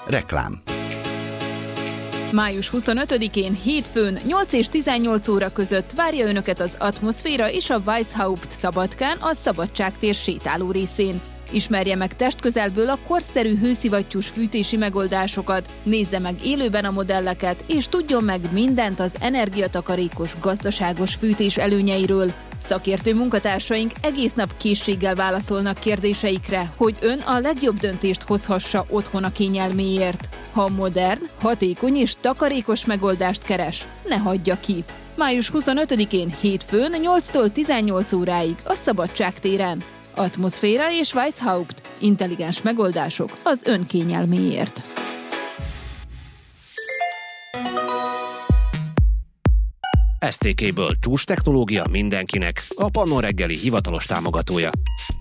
Reklám. Május 25-én hétfőn 8 és 18 óra között várja Önöket az Atmoszféra és a Weishaupt Szabadkán a Szabadságtér sétáló részén. Ismerje meg testközelből a korszerű hőszivattyús fűtési megoldásokat, nézze meg élőben a modelleket, és tudjon meg mindent az energiatakarékos, gazdaságos fűtés előnyeiről. Szakértő munkatársaink egész nap készséggel válaszolnak kérdéseikre, hogy Ön a legjobb döntést hozhassa otthon a kényelméért. Ha modern, hatékony és takarékos megoldást keres, ne hagyja ki. Május 25-én hétfőn 8-tól 18 óráig a Szabadságtéren. Atmoszféra és Weishaupt. Intelligens megoldások az Ön kényelméért. STK-ből csúcs technológia mindenkinek, a Pannon reggeli hivatalos támogatója.